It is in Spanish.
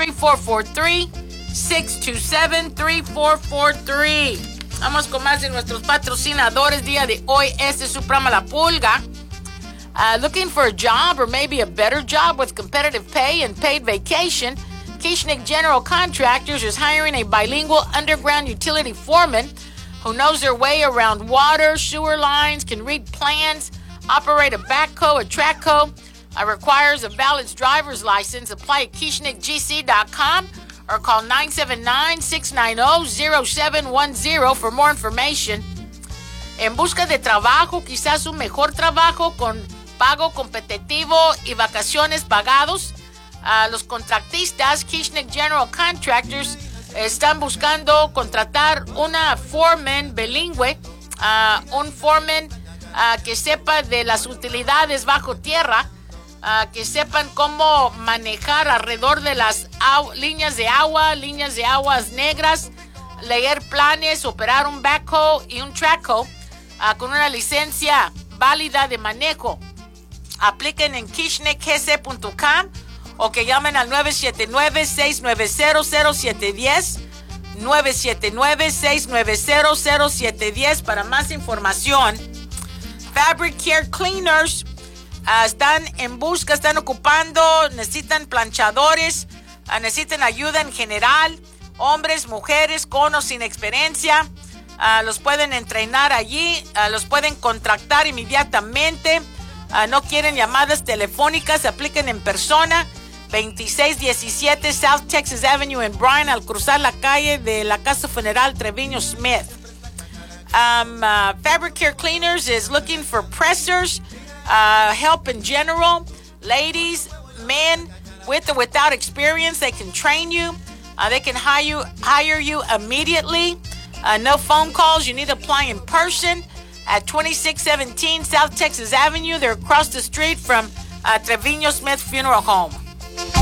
627-3443. 627-3443. Vamos con más de nuestros patrocinadores. Día de hoy, este es su programa La Pulga. Looking for a job or maybe a better job with competitive pay and paid vacation? Kishnick General Contractors is hiring a bilingual underground utility foreman who knows their way around water, sewer lines, can read plans, operate a backhoe, a trackhoe, requires a valid driver's license. Apply at KishnickGC.com or call 979-690-0710 for more information. En busca de trabajo, quizás un mejor trabajo con pago competitivo y vacaciones pagados. Los contratistas Kishnick General Contractors están buscando contratar una foreman bilingüe, un foreman que sepa de las utilidades bajo tierra, que sepan cómo manejar alrededor de las líneas de aguas negras, leer planes, operar un backhoe y un trackhoe con una licencia válida de manejo. Apliquen en kishnickgc.com o que llamen al 979-690-0710, 979-690-0710 para más información. Fabric Care Cleaners están en busca, están ocupando, necesitan planchadores, necesitan ayuda en general, hombres, mujeres, con o sin experiencia. Los pueden entrenar allí, los pueden contratar inmediatamente. No quieren llamadas telefónicas, apliquen en persona. 2617 South Texas Avenue en Bryan, al cruzar la calle de la Casa Funeral Treviño Smith. Fabric Care Cleaners is looking for pressers, help in general, ladies, men, with or without experience. They can train you. They can hire you immediately. No phone calls. You need to apply in person at 2617 South Texas Avenue. They're across the street from Treviño Smith Funeral Home.